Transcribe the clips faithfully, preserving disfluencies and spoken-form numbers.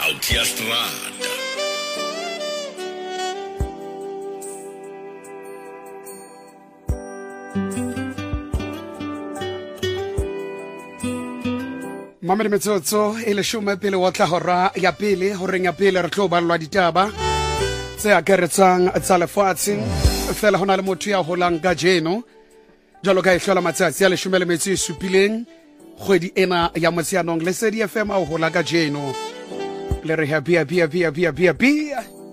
Out ya strada. Mamedi metsotso e le shome pele wa tla hora ya pele horeng ya pele re tlo ba lwa ditaba tse akaretsang tsa lefatshe fela hona le motho ya holang ka jeno jalo ka e hlola matsatsi ya le shome le metsi supileng kgwedi ena ya Motsheanong le Lesedi F M a hola ka jeno le re happy happy happy happy happy happy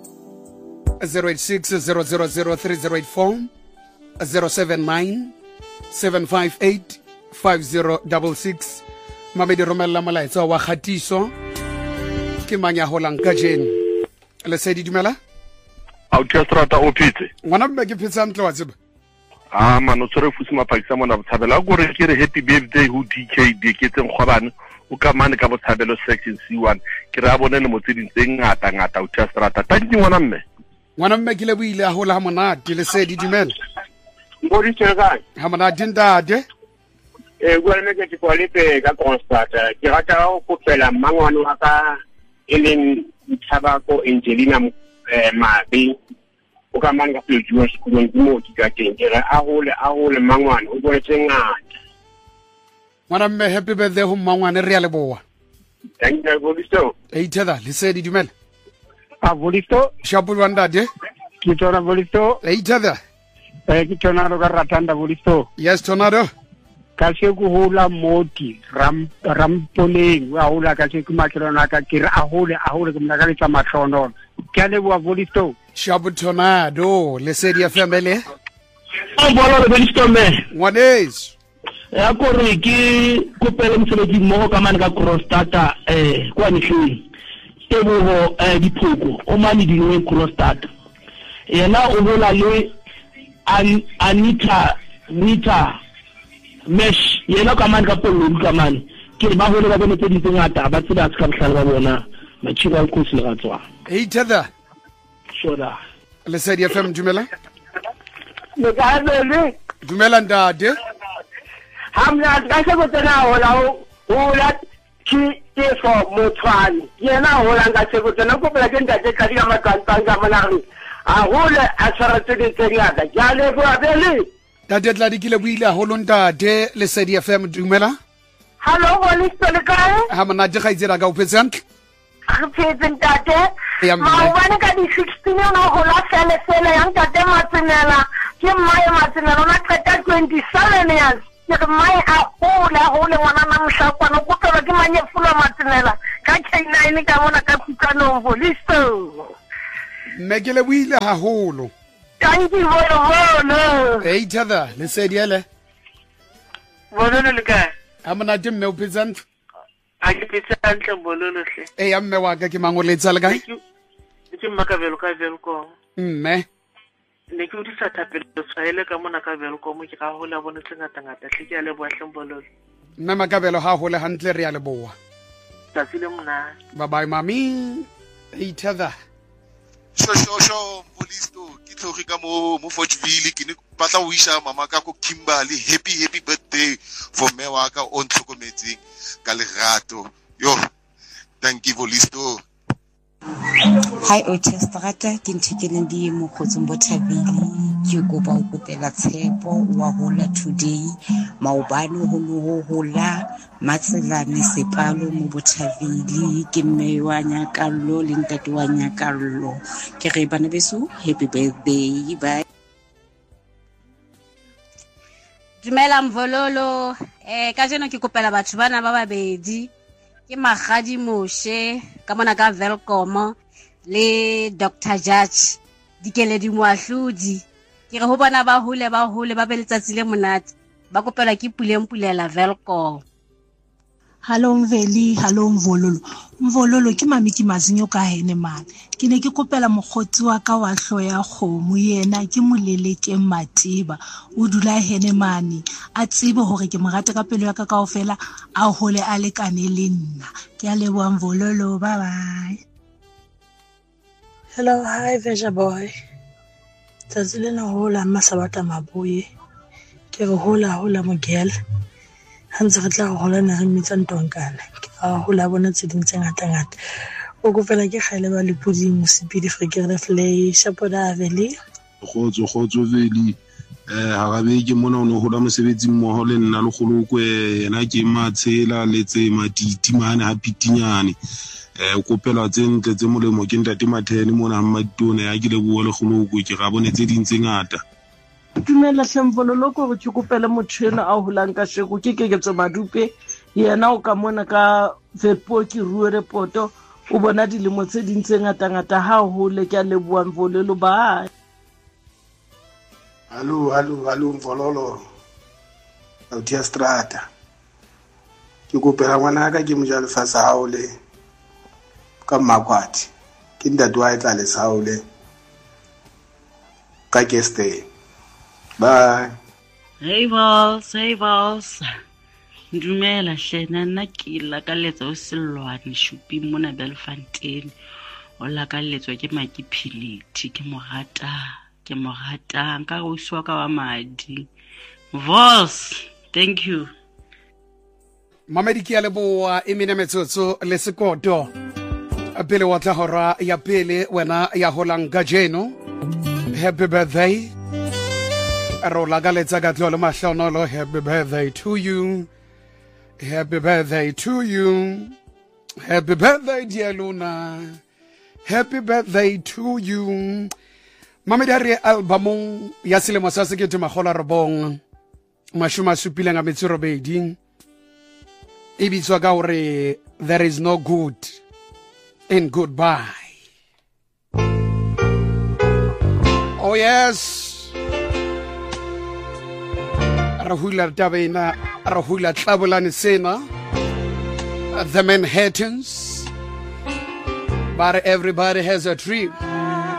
zero eight six zero zero zero three zero eight four zero seven nine seven five eight five zero six six. Mamedi romella molaetsa wa khatiso ke manya holang ka jeno Lesedi dumela Out ya strata o phetse ngwana mme ke phetse amtle wa tseba ah mano tsore fusi mapakisa mona botshabela go re ke re happy birthday ho D K D ke tseng khwabane o ka mane ka botshabelo section C one ke re a bone le motseding tse ngata ngata Out ya strata tanti ngwana mme ngwana mme ke le buile a hola ha monate Lesedi dumela Mbodi tsega ha monate ndade e go le ke tsipole ka constata ke rata go kopela mangwana wa ka eleng Thabako Angelina Mabe o ka manga pele jwa sekolong ke mo ke ka teng ke re a hole a hole mangwana o bone tsengata ngwana mme happy birthday ho mangwana re ya leboa thank you Bolisto e itela Lesedi dumela a Bolisto shapulwa ndade ke tsona Bolisto e itela e ke tsona ro ka ratanda Bolisto yes tornado ka se go hola moti ram rampoleng wa hola ka se kuma kirona ka kira a hole a hole ke mna ka letsa matlhono ke a leboa Bolisto shabu tornado Lesedi ya family a bola le Bolisto me ngwanes ya go re ke kopela mosebetsi mo ka mane ka Crosstata eh kwa nihleng tebo eh diphoko o mane dingwe Crosstata yena o bola le Anita Nita mesh yena ka mane ka polong ka mane ke ba hole ba bone tse di tsengata ba tsela ka bohlale ba bona matshilo a kosi le ga tswa e itela shoda Lesedi F M dumela le ga le dumela ndade hamna ka se go tsena hola o la ki ke fo motshwani yena hola nga se go tsena ko pela ke ndate ka di ma tsantsa mana ri a hole a tsara tse di tseriaka ja le go abele Dade tla dikile buile a holong ndade Lesedi F M dumela Hello Bolisto le kae ha monate ga itsela ka o phetse hantle a phetse ntate Ya ma mme. o bana ka di sixteen no hola fele fele yang ntate Matsenela ke mai Matsenela na qeta twenty-seven years ke mai a hola hola ngwana na mshakwana go tsela ke manye fula Matsenela ka K nine ka mona ka Kukano Bolisto mme ke le buile haholo thank you very much e itela Lesedi ele Bololo le kae? ha monate mme o phetse hantle A ke phetse hantle bololo hle. e ya mme wa ka ke mangoletsa le kae Ke makabelo ka Velcom. mme Ne ke udisa thapelo tshwaele ka mona ka Velcom ke ga hola bone tsengata ngata hle ke a leboa hle bololo. mme makabelo ha hole hantle re ya leboa Tsatsi le mona. bye bye mami e itela Sho sho sho Bolisto ke tlogi ka mo mo Fortville ke ne batla o isha mama ka ko Kimberley happy happy birthday for me wa ka o ntlokometseng ka lerato yo thank you Bolisto Hi Ochestrata ke nthekele di mo khotsong Bothabile ke go ba o kopela tshepo wa hola today maobane ho no ho hola Matselane Sepalo mo Bothabile ke mme wa Nyakallo le ntate wa Nyakallo ke re bana beso happy birthday bye Dumela Mvololo eh ka jeno ke kopela batho bana ba babedi ke Magadi Moshe ka mona ka Velcom le Doctor Judge Dikeledi Moahlodi ke re ho bona ba hole ba hole ba be letsatsi le monate ba kopela ke Puleng-Pulela Velcom. Hello Mveli, hello Mvololo. Mvololo ke mami ke mazinyo ka hene man. Ke ne ke kopela mokgotsi wa ka wa hloya kgomo yena ke Moleleke Matiba. O dula hene mane. A tsebe hore ke morate ka pelo ya ka kaofela a hole a lekane le nna. Ke a leboha Mvololo, bye bye. Hello, hi Veja boy. Tazilena hola masabata mabuye. Ke re hola hola mogel. Hanze re tla go hola na re mitsa ntonkana ke a hola bona tse ding tse ngata ngata o go fela ke kgaile ba lepodi mosipedi frekere flay shapoda veli khotso khotso veli eh hagabe ke mona ono hola mosebetsi mmoho le nna le golokwe yena ke matshela le tse matiti mane ha pitinyane eh o kopela tse ntle tse molemo ke ntate mathene mona mmaditone ya ke le bua le golokwe ke ga bone tse dintse ngata dumela hlemvolo loko go ke kopela motho ena a holang ka sheko ke ke ke tso madupe yena o ka mona ka vepo ke ruwe repoto o bona dilemo tse dintse ngata ngata ha ho le ke le bua mvolelo ba Hallo, hallo, hallo Mvololo. Autia Strata. Ke kopela ngwana ka ke mojale fasa haole ka makwati. Ke ndatu wa etla le saole ka ke stay. Bye. Hey Vols, hey Vols. Ndumela hlena nna ke la ka letsa o selwane shupi mona Belfontein. O la ka letswa ke Makiphiliti ke mogata. Ke mogata nka go iswa ka wa madi. Vols, thank you. Mamedi ke le boa e mene metsotso le sekoto. Pele wa tla hora ya pele wena ya holang gajeno. Happy birthday. Rola ga letsa ga tlolo mahlonolo happy birthday to you. Happy birthday to you. Happy birthday dear Luna. Happy birthday to you. Mamedari albumu ya selemo sa sekete makgolo a robong mashome a supile nga metso robedi e bitswa ka hore there is no good in goodbye. Oh yes, ra hula tabena ra hula tlabolane sena the Manhattans, but everybody has a dream.